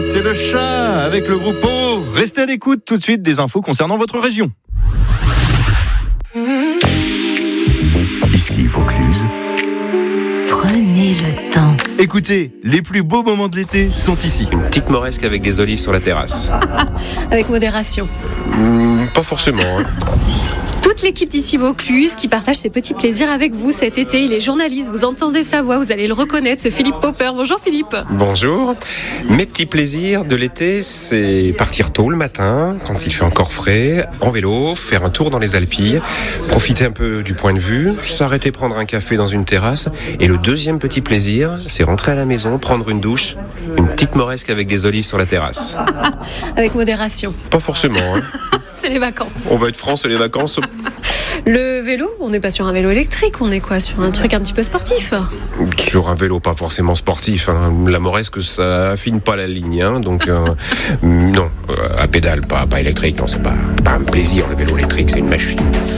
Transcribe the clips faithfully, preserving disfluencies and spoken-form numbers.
C'est le chat avec le groupe O. Restez à l'écoute, tout de suite des infos concernant votre région. Ici Vaucluse. Prenez le temps. Écoutez, les plus beaux moments de l'été sont ici. Une petite moresque avec des olives sur la terrasse. Avec modération. Mmh, pas forcément. Hein. Toute l'équipe d'ici Vaucluse qui partage ses petits plaisirs avec vous cet été. Il est journaliste, vous entendez sa voix, vous allez le reconnaître, c'est Philippe Popper. Bonjour Philippe. Bonjour. Mes petits plaisirs de l'été, c'est partir tôt le matin, quand il fait encore frais, en vélo, faire un tour dans les Alpilles, profiter un peu du point de vue, s'arrêter prendre un café dans une terrasse. Et le deuxième petit plaisir, c'est rentrer à la maison, prendre une douche, une petite moresque avec des olives sur la terrasse. Avec modération. Pas forcément. Hein. C'est les vacances. On va être franc, c'est les vacances. Le vélo, on n'est pas sur un vélo électrique, on est quoi, sur un truc un petit peu sportif? Sur un vélo pas forcément sportif. Hein. La moresque, ça affine pas la ligne. Hein. Donc, euh, non, euh, à pédale, pas, pas électrique. Non, c'est pas, pas un plaisir, le vélo électrique, c'est une machine.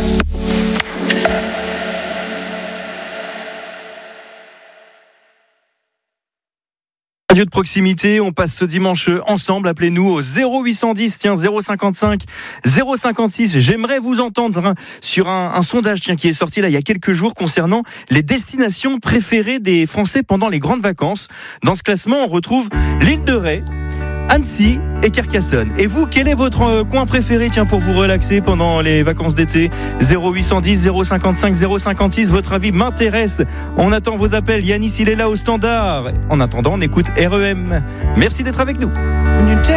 Radio de proximité, on passe ce dimanche ensemble, appelez-nous au zéro huit cent dix, tiens, zéro cinquante-cinq, zéro cinquante-six. J'aimerais vous entendre hein, sur un, un sondage tiens, qui est sorti là il y a quelques jours concernant les destinations préférées des Français pendant les grandes vacances. Dans ce classement, on retrouve l'île de Ré, Annecy et Carcassonne. Et vous, quel est votre euh, coin préféré tiens, pour vous relaxer pendant les vacances d'été? Zéro huit cent dix, zéro cinquante-cinq, zéro cinquante-six, votre avis m'intéresse. On attend vos appels. Yanis, il est là au standard. En attendant, on écoute R E M. Merci d'être avec nous.